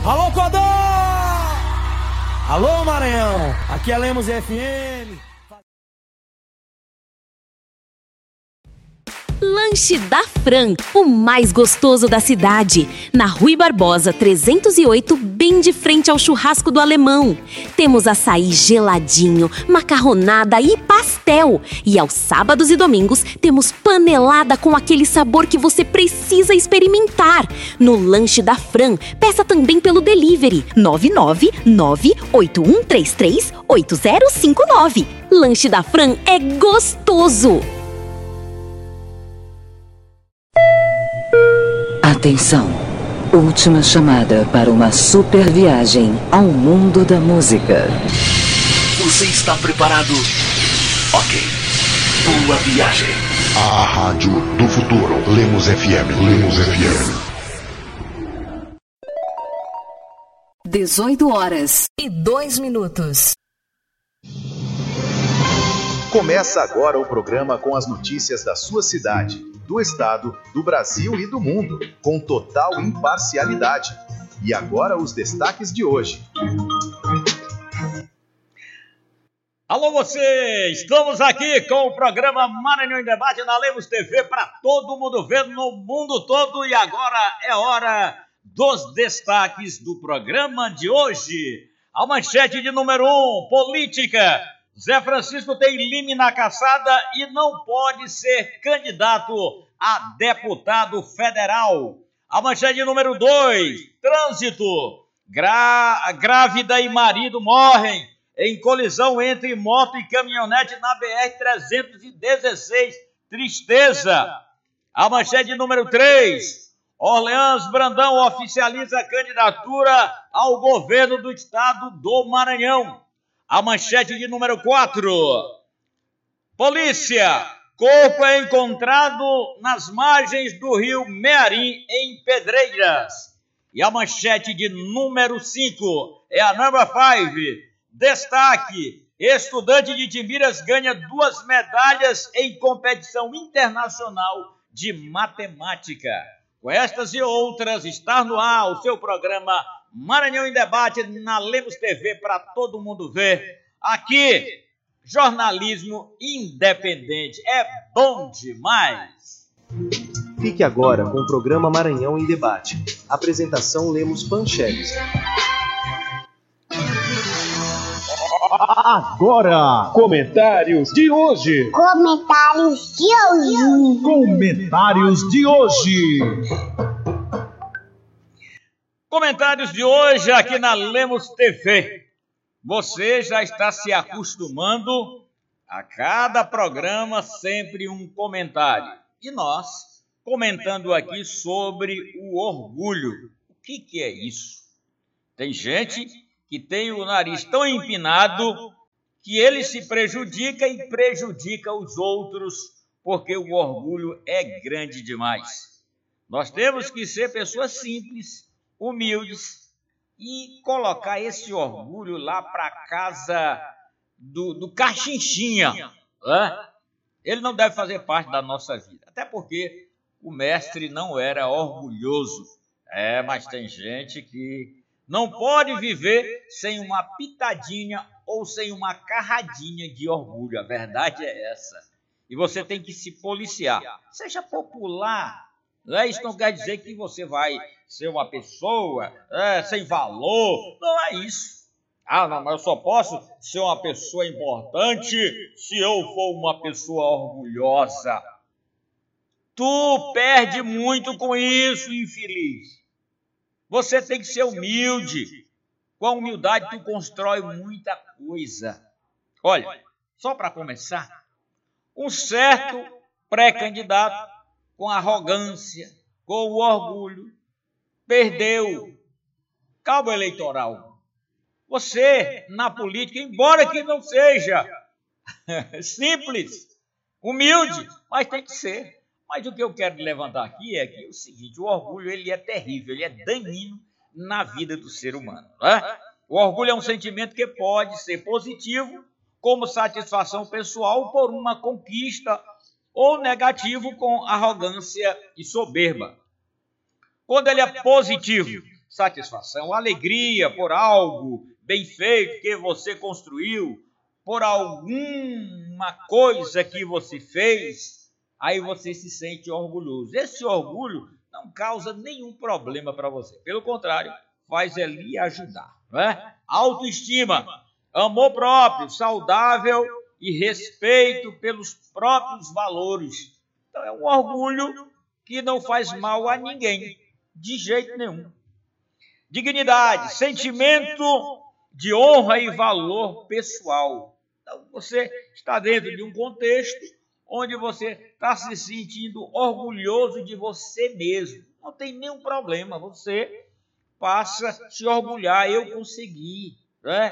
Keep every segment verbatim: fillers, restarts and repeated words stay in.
Alô, Codó! Alô, Maranhão! Aqui é Lemos F M. Lanche da Fran, o mais gostoso da cidade. Na Rui Barbosa, trezentos e oito, bem de frente ao churrasco do Alemão. Temos açaí geladinho, macarronada e pastel. E aos sábados e domingos, temos panelada com aquele sabor que você precisa experimentar. No Lanche da Fran, peça também pelo delivery nove nove nove oito um três três oito zero cinco nove. Lanche da Fran é gostoso! Atenção! Última chamada para uma super viagem ao mundo da música. Você está preparado? Ok. Boa viagem. A Rádio do Futuro. Lemos F M. Lemos F M. dezoito horas e dois minutos. Começa agora o programa com as notícias da sua cidade, do estado, do Brasil e do mundo, com total imparcialidade. E agora os destaques de hoje. Alô você, estamos aqui com o programa Maranhão em Debate na Lemos T V para todo mundo ver no mundo todo. E agora é hora dos destaques do programa de hoje. A manchete de número um, política. Zé Francisco tem lime na caçada e não pode ser candidato a deputado federal. A manchete número dois, trânsito. Gra- grávida e marido morrem em colisão entre moto e caminhonete na B R trezentos e dezesseis. Tristeza. A manchete número três, Orleans Brandão oficializa a candidatura ao governo do estado do Maranhão. A manchete de número quatro. Polícia. Corpo é encontrado nas margens do rio Mearim, em Pedreiras. E a manchete de número cinco é a number five. Destaque. Estudante de Timiras ganha duas medalhas em competição internacional de matemática. Com estas e outras, está no ar o seu programa Maranhão em Debate na Lemos T V para todo mundo ver. Aqui, jornalismo independente. É bom demais. Fique agora com o programa Maranhão em Debate. Apresentação Lemos Pancheles. Agora, comentários de hoje. Comentários de hoje. Comentários de hoje. Comentários de hoje aqui na Lemos T V. Você já está se acostumando a cada programa sempre um comentário. E nós comentando aqui sobre o orgulho. O que, que é isso? Tem gente que tem o nariz tão empinado que ele se prejudica e prejudica os outros porque o orgulho é grande demais. Nós temos que ser pessoas simples, humildes e colocar esse orgulho lá para casa do, do cachinchinha. Né? Ele não deve fazer parte da nossa vida, até porque o mestre não era orgulhoso. É, mas tem gente que não pode viver sem uma pitadinha ou sem uma carradinha de orgulho. A verdade é essa. E você tem que se policiar. Seja popular. Não é? Isso não quer dizer que você vai ser uma pessoa é, sem valor. Não é isso. Ah, não, mas eu só posso ser uma pessoa importante se eu for uma pessoa orgulhosa. Tu perde muito com isso, infeliz. Você tem que ser humilde. Com a humildade tu constrói muita coisa. Olha, só para começar, um certo pré-candidato com arrogância, com o orgulho, perdeu cabo eleitoral. Você, na política, embora que não seja simples, humilde, mas tem que ser. Mas o que eu quero levantar aqui é que é o seguinte, o orgulho ele é terrível, ele é danino na vida do ser humano. Né? O orgulho é um sentimento que pode ser positivo, como satisfação pessoal por uma conquista, ou negativo com arrogância e soberba. Quando ele é positivo, satisfação, alegria por algo bem feito que você construiu, por alguma coisa que você fez, aí você se sente orgulhoso. Esse orgulho não causa nenhum problema para você. Pelo contrário, faz é lhe ajudar. Não é? Autoestima, amor próprio, saudável e respeito pelos próprios valores. Então é um orgulho que não faz mal a ninguém, de jeito nenhum. Dignidade, sentimento de honra e valor pessoal. Então você está dentro de um contexto onde você está se sentindo orgulhoso de você mesmo. Não tem nenhum problema, você passa a se orgulhar. Eu consegui, né?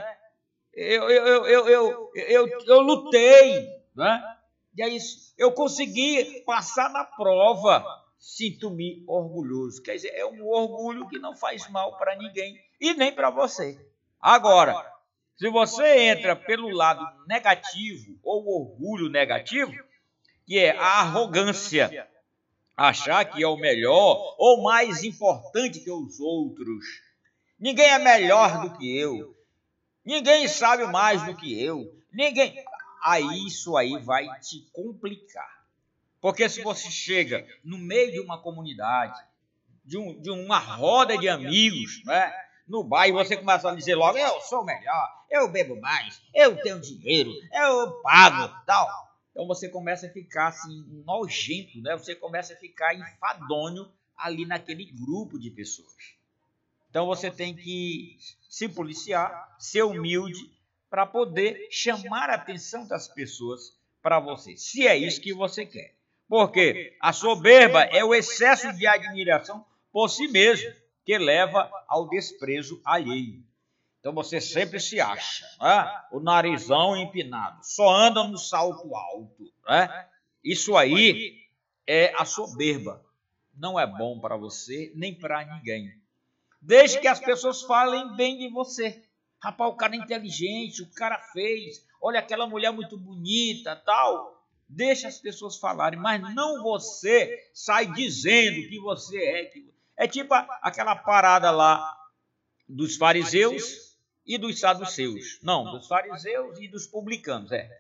eu, eu, eu, eu, eu, eu, eu lutei, né? E é isso, eu consegui passar na prova, sinto-me orgulhoso. Quer dizer, é um orgulho que não faz mal para ninguém e nem para você. Agora, se você entra pelo lado negativo ou orgulho negativo, que é a arrogância, achar que é o melhor ou mais importante que os outros. Ninguém é melhor do que eu. Ninguém sabe mais do que eu. Ninguém. Aí isso aí vai te complicar. Porque se você chega no meio de uma comunidade, de, um, de uma roda de amigos, né? No bairro, você começa a dizer logo, eu sou melhor, eu bebo mais, eu tenho dinheiro, eu pago, tal. Então você começa a ficar assim, nojento, né? Você começa a ficar enfadonho ali naquele grupo de pessoas. Então você tem que se policiar, ser humilde, para poder chamar a atenção das pessoas para você, se é isso que você quer. Porque a soberba é o excesso de admiração por si mesmo, que leva ao desprezo alheio. Então você sempre se acha, né? O narizão empinado, só anda no salto alto. Né? Isso aí é a soberba. Não é bom para você, nem para ninguém. Desde que as pessoas falem bem de você. Rapaz, o cara é inteligente, o cara fez, olha aquela mulher muito bonita, tal. Deixa as pessoas falarem, mas não você sai dizendo que você é. Que... É tipo aquela parada lá dos fariseus e dos saduceus. Não, dos fariseus e dos publicanos, é.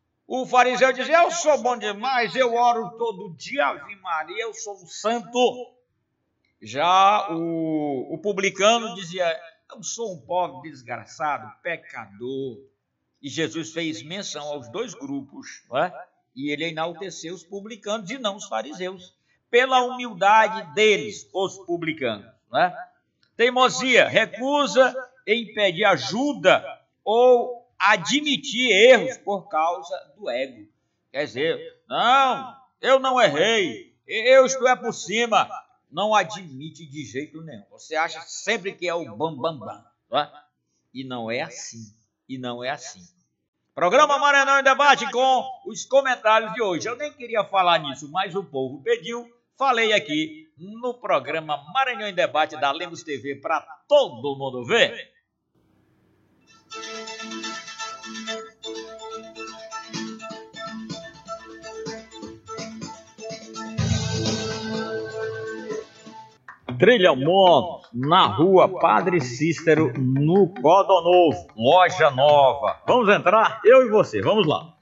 O fariseu dizia, eu sou bom demais, eu oro todo dia, Ave Maria, eu sou um santo. Já o, o publicano dizia, eu sou um pobre desgraçado, pecador. E Jesus fez menção aos dois grupos, não é? E ele enalteceu os publicanos e não os fariseus, pela humildade deles, os publicanos. Né? Teimosia, recusa em pedir ajuda ou admitir erros por causa do ego. Quer dizer, não, eu não errei, eu estou é por cima. Não admite de jeito nenhum. Você acha sempre que é o bam, bam, bam. Não é? E não é assim, e não é assim. Programa Maranhão em Debate com os comentários de hoje. Eu nem queria falar nisso, mas o povo pediu. Falei aqui no programa Maranhão em Debate da Lemos T V para todo mundo ver. Trilha Motos, na rua Padre Cícero, no Codonovo, loja nova. Vamos entrar? Eu e você, vamos lá.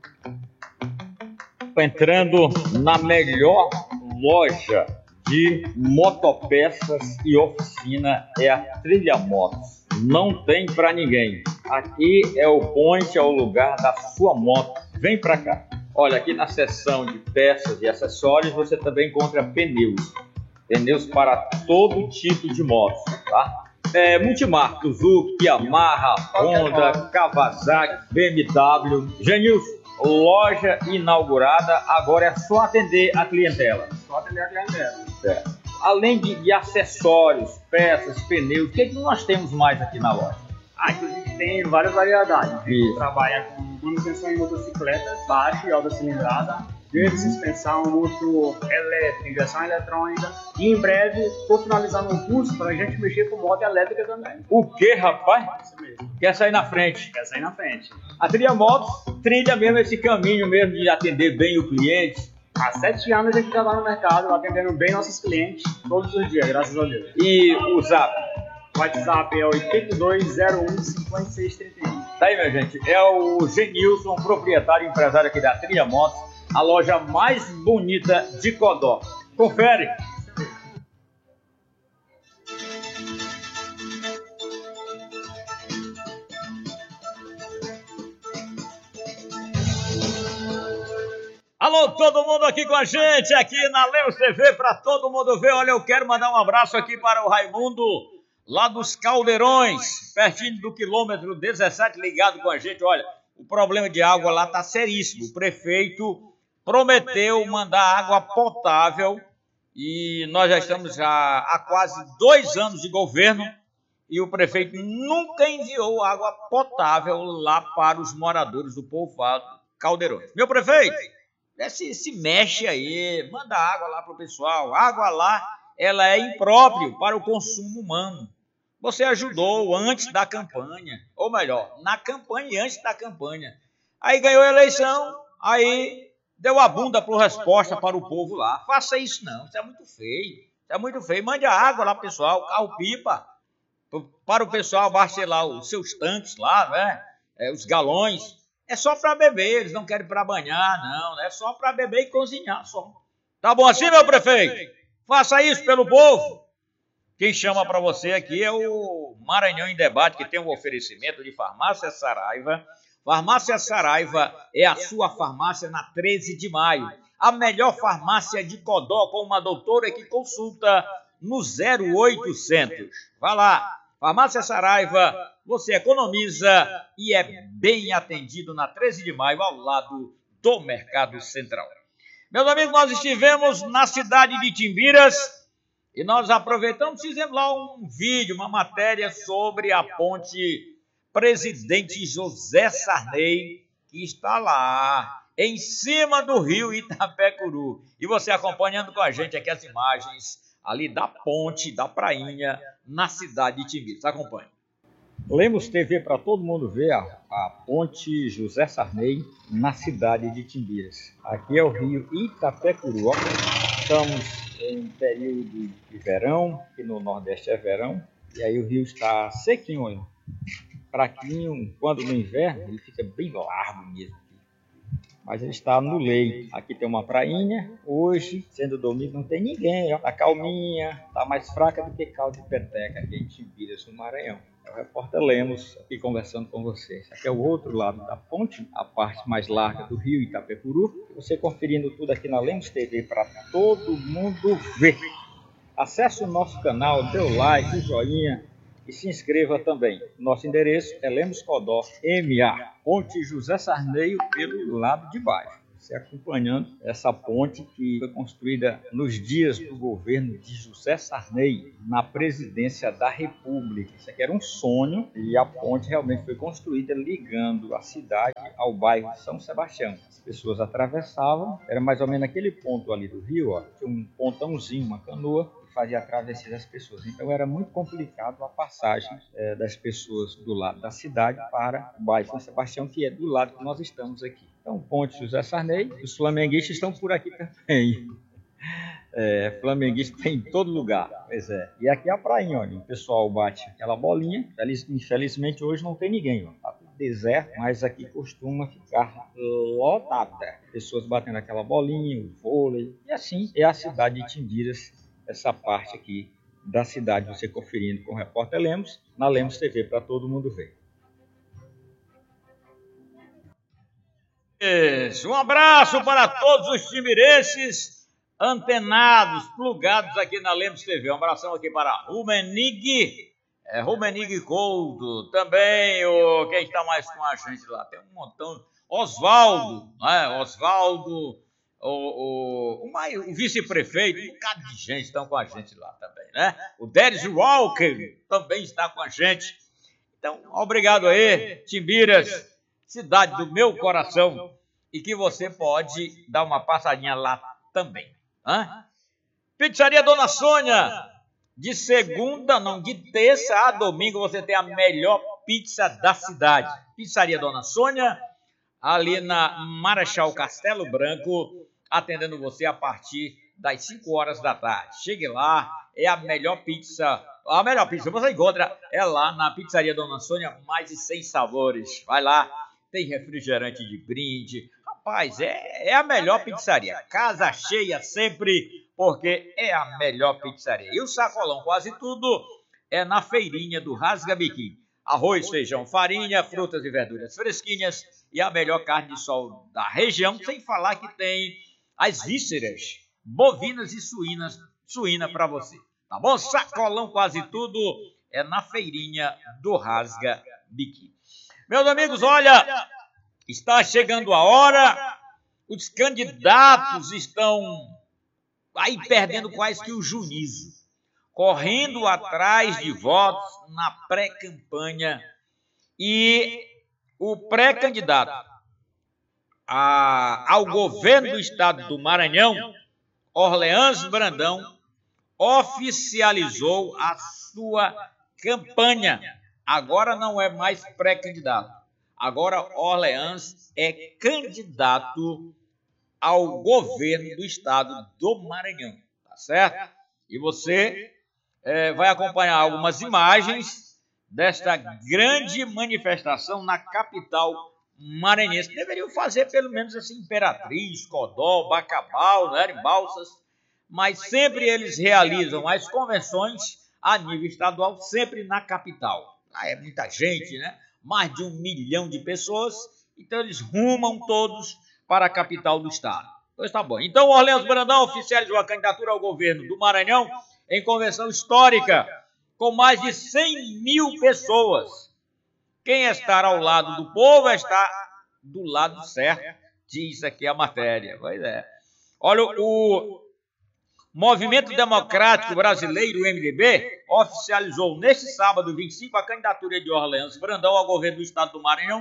Entrando na melhor loja de motopeças e oficina, é a Trilha Motos. Não tem para ninguém. Aqui é o point, é o lugar da sua moto. Vem para cá. Olha, aqui na seção de peças e acessórios você também encontra pneus. Pneus para todo tipo de motos, tá? É, multimarcas, Suzuki, Yamaha, Honda, Kawasaki, B M W. Genilson, loja inaugurada, agora é só atender a clientela. Só atender a clientela. Certo. Além de, de acessórios, peças, pneus, o que, é que nós temos mais aqui na loja? Ah, aqui a gente tem várias variedades. A gente Isso. trabalha com manutenção em motocicletas, baixa e alta cilindrada, de suspensão, motor elétrico, injeção eletrônica. E em breve estou finalizando um curso para a gente mexer com moto elétrica também. O que, rapaz? Isso mesmo. Quer sair na frente? Quer sair na frente. A Trilha Motos trilha mesmo esse caminho mesmo de atender bem o cliente, Há sete anos a gente já está no mercado, atendendo bem nossos clientes todos os dias, graças a Deus. E o Zap? O WhatsApp é oito dois zero um cinco seis três um. Tá aí, minha gente. É o Genilson, proprietário e empresário aqui da Trilha Motos, a loja mais bonita de Codó. Confere. Alô, todo mundo aqui com a gente, aqui na Lemos T V, para todo mundo ver. Olha, eu quero mandar um abraço aqui para o Raimundo, lá dos Caldeirões, pertinho do quilômetro dezessete, ligado com a gente. Olha, o problema de água lá está seríssimo. O prefeito prometeu mandar água potável e nós já estamos já há quase dois anos de governo e o prefeito nunca enviou água potável lá para os moradores do povoado Caldeirões. Meu prefeito, se, se mexe aí, manda água lá para o pessoal. Água lá, ela é impróprio para o consumo humano. Você ajudou antes da campanha, ou melhor, na campanha e antes da campanha. Aí ganhou a eleição, aí deu a bunda por resposta para o povo lá. Faça isso não, isso é muito feio. Isso é muito feio. Mande a água lá, pessoal, carro-pipa, para o pessoal abastecer lá os seus tanques lá, né? É, os galões. É só para beber, eles não querem para banhar, não. É só para beber e cozinhar, só. Tá bom assim, meu prefeito? Faça isso pelo povo. Quem chama para você aqui é o Maranhão em Debate, que tem um oferecimento de Farmácia Saraiva. Farmácia Saraiva é a sua farmácia na treze de maio. A melhor farmácia de Codó, com uma doutora que consulta no zero oitocentos. Vá lá. Farmácia Saraiva, você economiza e é bem atendido na treze de maio, ao lado do Mercado Central. Meus amigos, nós estivemos na cidade de Timbiras e nós aproveitamos, fizemos lá um vídeo, uma matéria sobre a ponte Presidente José Sarney, que está lá, em cima do rio Itapecuru. E você acompanhando com a gente aqui as imagens ali da ponte, da prainha, na cidade de Timbiras. Acompanhe. Lemos T V para todo mundo ver a, a ponte José Sarney na cidade de Timbiras. Aqui é o rio Itapecuru. Estamos em período de verão, que no Nordeste é verão, e aí o rio está sequinho, olha. Fraquinho, quando no inverno ele fica bem largo mesmo. Mas ele está no leito. Aqui tem uma prainha. Hoje, sendo domingo, não tem ninguém. Está calminha, está mais fraca do que caldo de peteca aqui em Timbiras, no Maranhão. É o repórter Lemos aqui conversando com vocês. Aqui é o outro lado da ponte, a parte mais larga do rio Itapecuru. Você conferindo tudo aqui na Lemos T V para todo mundo ver. Acesse o nosso canal, dê o like, o joinha e se inscreva também. Nosso endereço é Lemos Codó, M A, Ponte José Sarney, pelo lado de baixo. Você acompanhando essa ponte que foi construída nos dias do governo de José Sarney, na presidência da República. Isso aqui era um sonho e a ponte realmente foi construída ligando a cidade ao bairro de São Sebastião. As pessoas atravessavam, era mais ou menos aquele ponto ali do rio, ó, tinha um pontãozinho, uma canoa, fazia a travessia das pessoas. Então era muito complicado a passagem é, das pessoas do lado da cidade para o bairro São Sebastião, que é do lado que nós estamos aqui. Então, Ponte José Sarney, os flamenguistas estão por aqui também. É, flamenguista tem em todo lugar, pois é. E aqui é a prainha, olha, o pessoal bate aquela bolinha. Infelizmente hoje não tem ninguém, ó. Tá tudo deserto, mas aqui costuma ficar lotada. Pessoas batendo aquela bolinha, o vôlei. E assim é a cidade de Timbiras, essa parte aqui da cidade, você conferindo com o repórter Lemos, na Lemos T V, para todo mundo ver. Isso, um abraço para todos os timirenses antenados, plugados aqui na Lemos T V. Um abração aqui para Rumenig, é, Rumenig Couto, também o, quem está mais com a gente lá? Tem um montão, Oswaldo, né? Oswaldo, O, o, o, o vice-prefeito, um bocado de gente estão com a gente lá também, né? O Déris Walker também está com a gente. Então, obrigado aí, Timbiras, cidade do meu coração, e que você pode dar uma passadinha lá também. Hã? Pizzaria Dona Sônia, de segunda, não, de terça a domingo, você tem a melhor pizza da cidade. Pizzaria Dona Sônia, ali na Marechal Castelo Branco, atendendo você a partir das cinco horas da tarde. Chegue lá, é a melhor pizza, a melhor pizza você encontra é lá na Pizzaria Dona Sônia, mais de cem sabores. Vai lá, tem refrigerante de brinde. Rapaz, é, é a melhor pizzaria. Casa cheia sempre, porque é a melhor pizzaria. E o sacolão, quase tudo, é na feirinha do Rasga Biquim. Arroz, feijão, farinha, frutas e verduras fresquinhas e a melhor carne de sol da região, sem falar que tem as vísceras bovinas e suínas, suína para você. Tá bom? Sacolão, quase tudo, é na feirinha do Rasga Biquim. Meus amigos, olha, está chegando a hora, os candidatos estão aí perdendo quase que o juízo, correndo atrás de votos na pré-campanha, e o pré-candidato a, ao governo do estado do Maranhão, Orleans Brandão, oficializou a sua campanha. Agora não é mais pré-candidato. Agora Orleans é candidato ao governo do estado do Maranhão. Tá certo? E você é, vai acompanhar algumas imagens desta grande manifestação na capital maranhense. Deveriam fazer pelo menos assim, Imperatriz, Codó, Bacabal, né, em Balsas, mas sempre eles realizam as convenções a nível estadual, sempre na capital. Ah, é muita gente, né? Mais de um milhão de pessoas, então eles rumam todos para a capital do estado. Pois tá bom. Então, Orleans Brandão oficializou a candidatura ao governo do Maranhão em convenção histórica, com mais de cem mil pessoas. Quem está ao lado do povo está do lado certo, diz aqui a matéria. Pois é. Olha, o Movimento Democrático Brasileiro, o M D B, oficializou neste sábado, vinte e cinco, a candidatura de Orleans Brandão ao governo do estado do Maranhão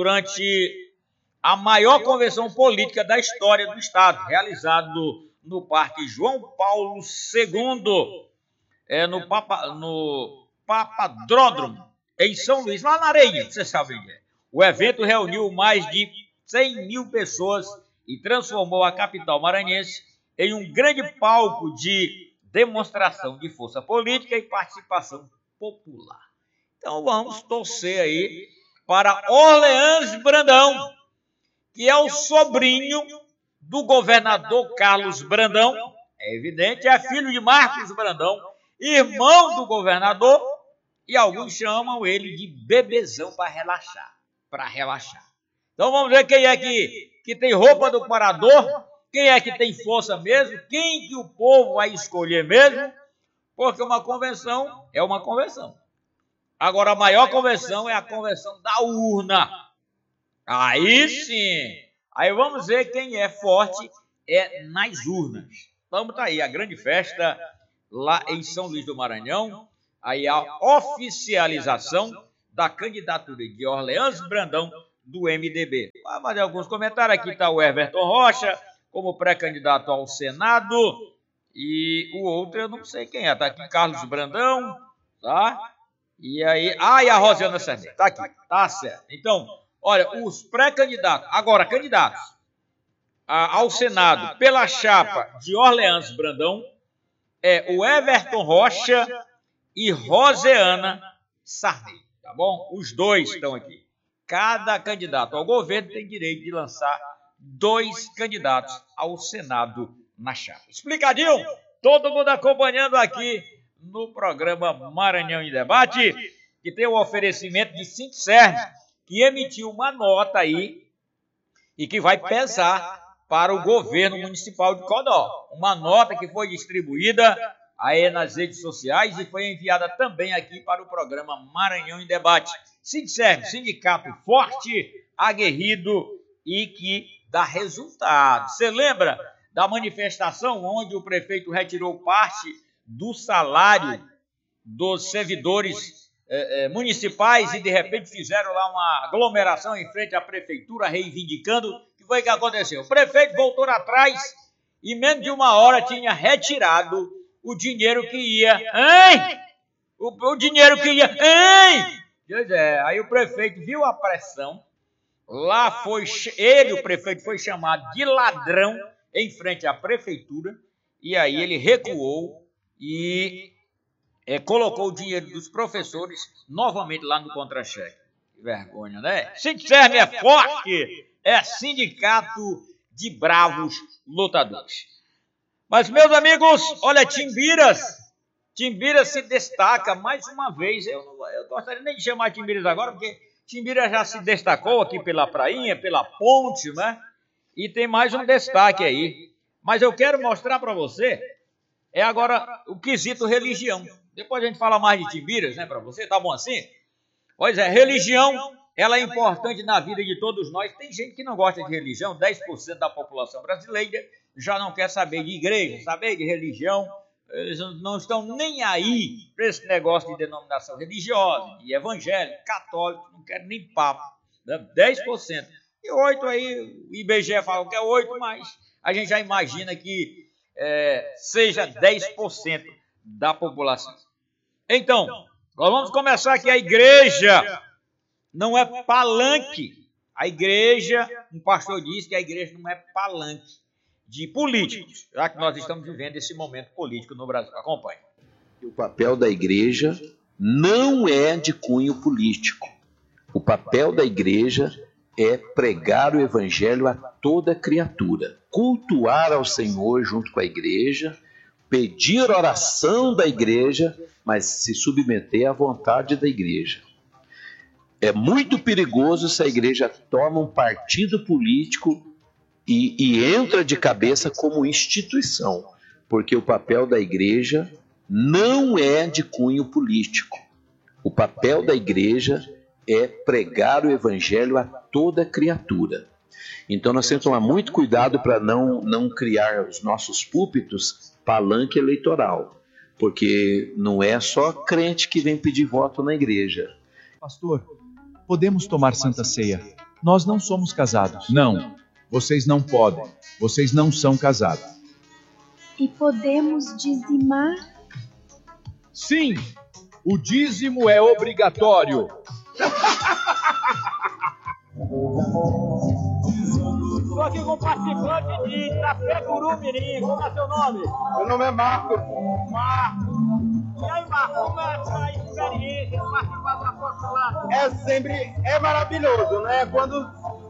durante a maior convenção política da história do estado, realizado no Parque João Paulo segundo, é, no, Papa, no Papadródromo, em São Luís, lá na areia, você sabe onde é. O evento reuniu mais de cem mil pessoas e transformou a capital maranhense em um grande palco de demonstração de força política e participação popular. Então vamos torcer aí para Orleans Brandão, que é o sobrinho do governador Carlos Brandão, é evidente, é filho de Marcos Brandão, irmão do governador, e alguns chamam ele de bebezão para relaxar, para relaxar. Então vamos ver quem é que, que tem roupa do parador, quem é que tem força mesmo, quem que o povo vai escolher mesmo, porque uma convenção é uma convenção. Agora a maior convenção é a convenção da urna. Aí sim, aí vamos ver quem é forte é nas urnas. Vamos tá aí, a grande festa lá em São Luís do Maranhão, aí a oficialização da candidatura de Orleans Brandão do M D B. Vai fazer alguns comentários, aqui está o Everton Rocha, como pré-candidato ao Senado, e o outro eu não sei quem é, tá aqui Carlos Brandão, tá? E aí, ah, e a Rosiana Sarney, tá aqui, tá certo. Então, olha, os pré-candidatos, agora candidatos a, ao Senado pela chapa de Orleans Brandão, é o Everton Rocha e Rosiana Sarney, tá bom? Os dois estão aqui. Cada candidato ao governo tem direito de lançar dois candidatos ao Senado na chapa. Explicadinho? Todo mundo acompanhando aqui no programa Maranhão em Debate, que tem o oferecimento de Sintserv, que emitiu uma nota aí e que vai pesar para o governo municipal de Codó. Uma nota que foi distribuída aí nas redes sociais e foi enviada também aqui para o programa Maranhão em Debate. Sintserv, sindicato forte, aguerrido e que dá resultado. Você lembra da manifestação onde o prefeito retirou parte do salário dos servidores eh, eh, municipais e de repente fizeram lá uma aglomeração em frente à prefeitura reivindicando? O que foi que aconteceu? O prefeito voltou atrás e menos de uma hora tinha retirado o dinheiro que ia. Hein? O, o dinheiro que ia. Hein? Pois é, aí o prefeito viu a pressão. Lá foi, ele, o prefeito, foi chamado de ladrão em frente à prefeitura, e aí ele recuou e é, colocou o dinheiro dos professores novamente lá no contra-cheque. Que vergonha, né? Sindicerme é forte, é sindicato de bravos lutadores. Mas, meus amigos, olha, Timbiras, Timbiras se destaca mais uma vez. Eu não eu gostaria nem de chamar Timbiras agora, porque Timbiras já se destacou aqui pela prainha, pela ponte, né? E tem mais um destaque aí. Mas eu quero mostrar para você, é agora o quesito religião. Depois a gente fala mais de Timbiras, né, para você, tá bom assim? Pois é, religião, ela é importante na vida de todos nós. Tem gente que não gosta de religião, dez por cento da população brasileira já não quer saber de igreja, saber de religião. Eles não estão nem aí para esse negócio de denominação religiosa, de evangélico, católico, não querem nem papo. Né? dez por cento. E oito aí, o I B G E fala que é oito, mas a gente já imagina que é, seja dez por cento da população. Então, nós vamos começar aqui. A igreja não é palanque. A igreja, um pastor disse que a igreja não é palanque de políticos, já que nós estamos vivendo esse momento político no Brasil. Acompanhe. O papel da igreja não é de cunho político. O papel da igreja é pregar o evangelho a toda criatura, cultuar ao Senhor junto com a igreja, pedir oração da igreja, mas se submeter à vontade da igreja. É muito perigoso se a igreja toma um partido político e, e entra de cabeça como instituição, porque o papel da igreja não é de cunho político. O papel da igreja é pregar o evangelho a toda criatura. Então nós temos que tomar muito cuidado para não, não criar os nossos púlpitos palanque eleitoral, porque não é só crente que vem pedir voto na igreja. Pastor, podemos tomar Santa Ceia. Nós não somos casados. Não, vocês não podem. Vocês não são casados. E podemos dizimar? Sim, o dízimo é obrigatório. Estou aqui com um participante de Itapecuru Mirim. Como é seu nome? Meu nome é Marco. Marco. E aí, Marco, como é essa experiência de participar do apostolado? É sempre, é maravilhoso, né? Quando,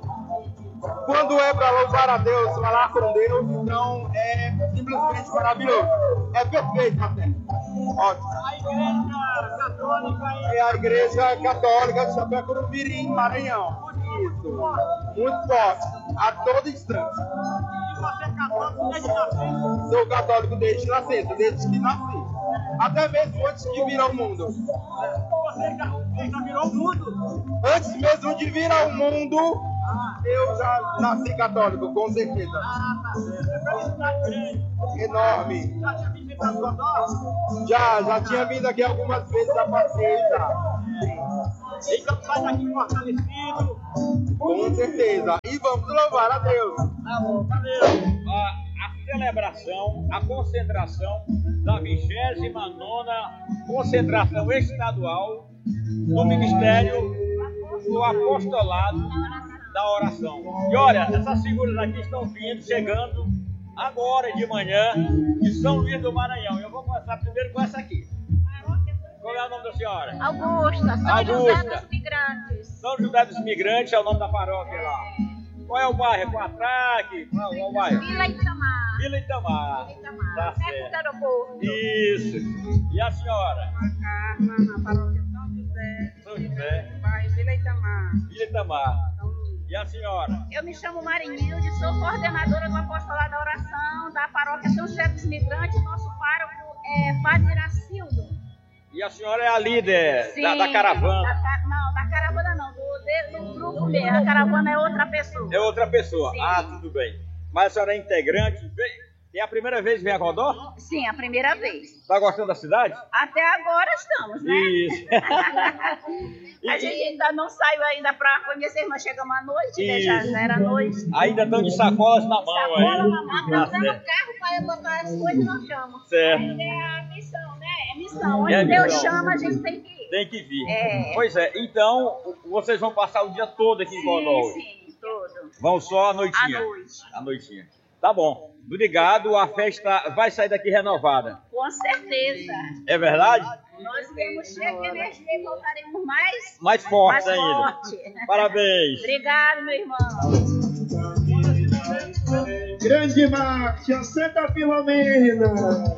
quando é para louvar a Deus, falar com Deus, então é simplesmente maravilhoso. É perfeito até. Ótimo. A igreja católica aí. É a igreja católica de Itapecuru Mirim, Maranhão. Isso. Muito forte. A todo instante. E você é católico desde nascença? Sou católico desde nascença, desde que nasci. Até mesmo antes de vir ao mundo. Você já, você já virou o mundo? Antes mesmo de vir ao mundo, ah. eu já nasci católico, com certeza. Ah, tá certo. Felicidade grande. Enorme. Já tinha visitado o Godó? Já, já tinha vindo aqui algumas vezes, já passei já. Então sai daqui fortalecido. Com certeza. E vamos louvar a Deus. Tá bom, valeu. A, a celebração, a concentração da vigésima nona concentração estadual do Ministério do Apostolado da Oração. E olha, essas figuras aqui estão vindo, chegando agora de manhã de São Luís do Maranhão. Eu vou começar primeiro com essa aqui. Qual é o nome da senhora? Augusta, São Augusta. José dos Migrantes. São José dos Migrantes é o nome da paróquia lá. Qual é o bairro? É Quatraque? Qual é o bairro? Vila Itamar. Vila Itamar. Vila Itamar. Tá Perto certo. do aeroporto. Isso. E a senhora? A Carla, na paróquia São José. São José. Bairro Vila Itamar. Vila Itamar. E a senhora? Eu me chamo Marinilde, sou coordenadora do Apostolado da Oração da paróquia São José dos Migrantes. Nosso pároco é Padre Iracildo. E a senhora é a líder Sim, da, da caravana? Da, não, da caravana não, do, de, do grupo mesmo. A caravana é outra pessoa. É outra pessoa. Sim. Ah, tudo bem. Mas a senhora é integrante? É a primeira vez que vem a Godó? Sim, a primeira vez. Está gostando da cidade? Até agora estamos, né? Isso. A gente ainda não saiu ainda para conhecer, mas chegamos à noite, né? Já era noite. Ainda estão de sacolas na mão. Sacola aí. na mão. Estamos no carro para botar as coisas e não chamam. Certo. É a missão, né? É missão. Onde É Deus missão. chama, a gente tem que ir. Tem que vir. É. Pois é. Então, vocês vão passar o dia todo aqui em Godó hoje? Sim, todo. Vão só à noitinha? À noite. À noitinha. Tá bom. Obrigado. A festa vai sair daqui renovada. Com certeza. É verdade? Nós temos cheio de energia e voltaremos mais, mais forte mais ainda. Forte. Parabéns. Obrigado, meu irmão. Grande marcha, Santa Filomena.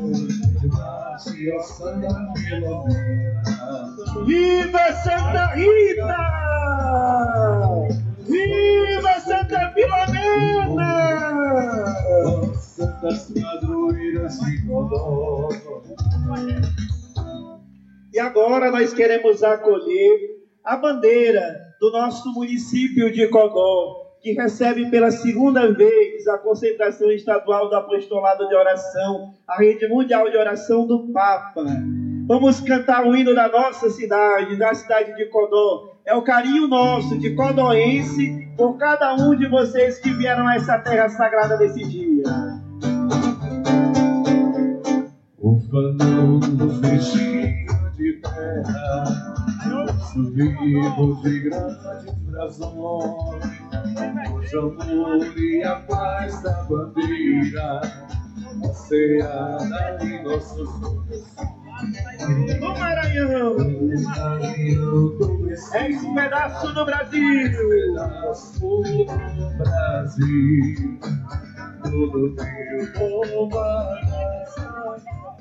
Viva Santa Rita! Viva Santa Filomena! Santas padroeiras de Codó. E agora nós queremos acolher a bandeira do nosso município de Codó, que recebe pela segunda vez a concentração estadual do apostolado de oração, a rede mundial de oração do Papa. Vamos cantar o hino da nossa cidade, da cidade de Codó. É o carinho nosso de codoense por cada um de vocês que vieram a essa terra sagrada nesse dia. Ufanos vestidos de terra, subidos de grandes brasões, o amor e a paz da bandeira, oceana em nossos corações. O Maranhão é esse pedaço do Brasil, pedaço do Brasil, todo meu povo.